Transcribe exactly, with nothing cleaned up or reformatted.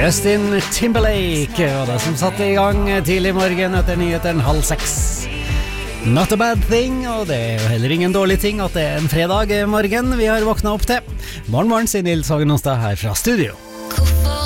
Justin Timberlake var det som satte i gang tidlig morgen etter nyheten halv seks. Not a bad thing, og det er jo heller ingen dårlig ting at det er en fredag morgen vi har våknet opp til. Morgen, morgen, sier Nils Hagen Onsdag her fra studio.